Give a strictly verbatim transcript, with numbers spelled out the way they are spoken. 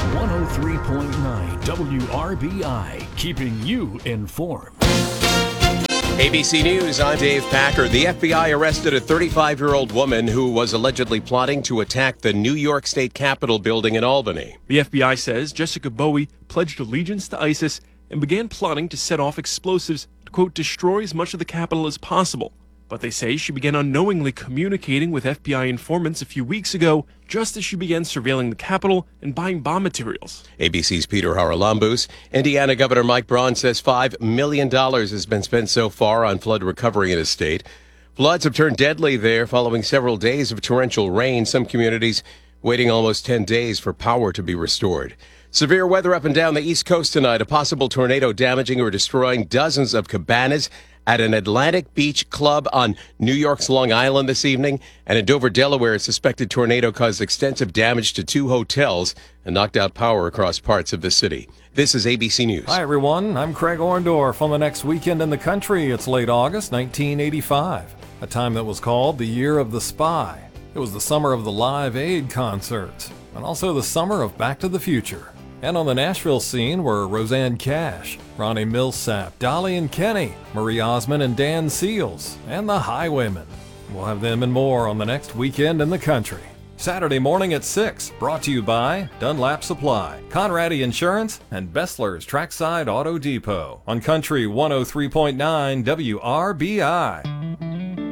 one oh three point nine W R B I, keeping you informed. A B C News, I'm Dave Packer. The F B I arrested a thirty-five-year-old woman who was allegedly plotting to attack the New York State Capitol building in Albany. The F B I says Jessica Bowie pledged allegiance to ISIS and began plotting to set off explosives to, quote, destroy as much of the Capitol as possible. But they say she began unknowingly communicating with F B I informants a few weeks ago, just as she began surveilling the Capitol and buying bomb materials. A B C's Peter Haralambous. Indiana Governor Mike Braun says five million dollars has been spent so far on flood recovery in his state. Floods have turned deadly there following several days of torrential rain, some communities waiting almost ten days for power to be restored. Severe weather up and down the East Coast tonight. A possible tornado damaging or destroying dozens of cabanas at an Atlantic Beach club on New York's Long Island this evening. And in Dover, Delaware, a suspected tornado caused extensive damage to two hotels and knocked out power across parts of the city. This is A B C News. Hi, everyone. I'm Craig Orndorff. On the next weekend in the country, it's late August nineteen eighty-five, a time that was called the Year of the Spy. It was the summer of the Live Aid concerts, and also the summer of Back to the Future. And on the Nashville scene were Roseanne Cash, Ronnie Millsap, Dolly and Kenny, Marie Osmond and Dan Seals, and the Highwaymen. We'll have them and more on the next weekend in the country. Saturday morning at six, brought to you by Dunlap Supply, Conradi Insurance, and Bessler's Trackside Auto Depot on Country one oh three point nine W R B I.